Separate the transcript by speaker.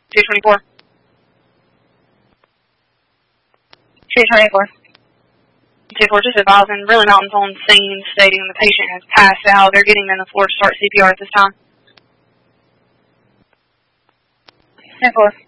Speaker 1: 224.
Speaker 2: 224.
Speaker 1: 2-4, just advising, Briley Mountain's on scene stating the patient has passed out. They're getting him in the floor to start CPR at this time.
Speaker 2: 10-4.